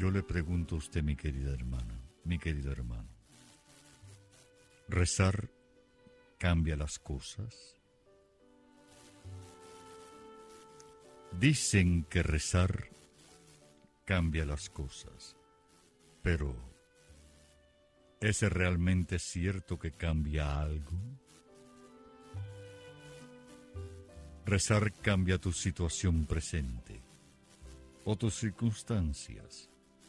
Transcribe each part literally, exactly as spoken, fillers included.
Yo le pregunto a usted, mi querida hermana, mi querido hermano, ¿rezar cambia las cosas? Dicen que rezar cambia las cosas, pero ¿es realmente cierto que cambia algo? ¿Rezar cambia tu situación presente o tus circunstancias?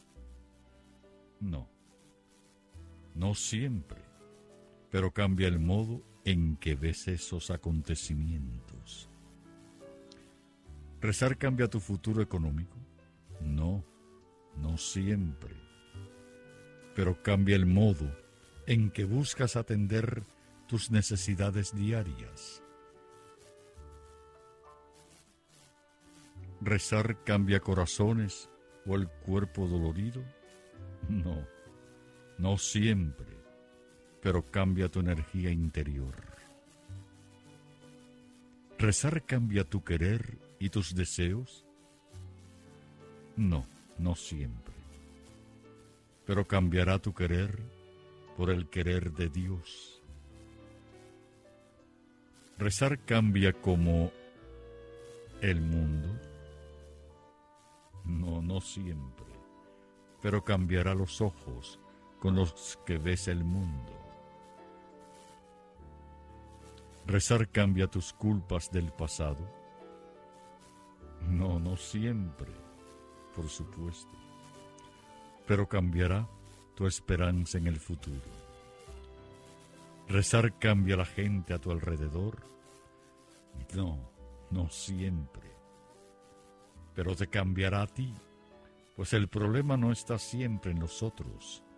No, no siempre, pero cambia el modo en que ves esos acontecimientos. ¿Rezar cambia tu futuro económico? No, no siempre, pero cambia el modo en que buscas atender tus necesidades diarias. ¿Rezar cambia corazones o el cuerpo dolorido? No, no siempre, pero cambia tu energía interior. ¿Rezar cambia tu querer y tus deseos? No, no siempre, pero cambiará tu querer por el querer de Dios. ¿Rezar cambia como el mundo? No, no siempre, pero cambiará los ojos con los que ves el mundo. ¿Rezar cambia tus culpas del pasado? No, no siempre, por supuesto, pero cambiará tu esperanza en el futuro. ¿Rezar cambia la gente a tu alrededor? No, no siempre, pero te cambiará a ti, pues el problema no está siempre en los otros,